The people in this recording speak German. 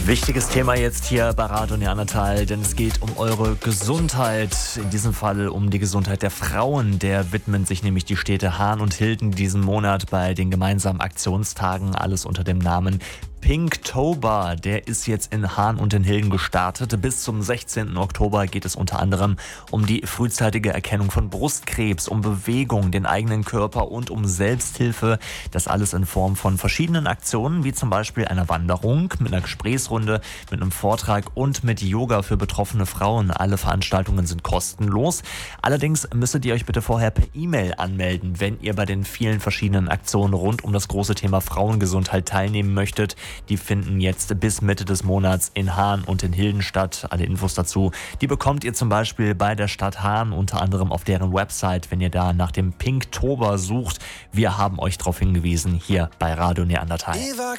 Wichtiges Thema jetzt hier bei Radio Neandertal, denn es geht um eure Gesundheit. In diesem Fall um die Gesundheit der Frauen. Der widmen sich nämlich die Städte Hahn und Hilden diesen Monat bei den gemeinsamen Aktionstagen. Alles unter dem Namen Pinktober, der ist jetzt in Hahn und in Hilden gestartet. Bis zum 16. Oktober geht es unter anderem um die frühzeitige Erkennung von Brustkrebs, um Bewegung, den eigenen Körper und um Selbsthilfe. Das alles in Form von verschiedenen Aktionen, wie zum Beispiel einer Wanderung, mit einer Gesprächsrunde, mit einem Vortrag und mit Yoga für betroffene Frauen. Alle Veranstaltungen sind kostenlos. Allerdings müsstet ihr euch bitte vorher per E-Mail anmelden, wenn ihr bei den vielen verschiedenen Aktionen rund um das große Thema Frauengesundheit teilnehmen möchtet. Die finden jetzt bis Mitte des Monats in Hahn und in Hilden statt. Alle Infos dazu, die bekommt ihr zum Beispiel bei der Stadt Hahn, unter anderem auf deren Website, wenn ihr da nach dem Pinktober sucht. Wir haben euch darauf hingewiesen, hier bei Radio Neandertal.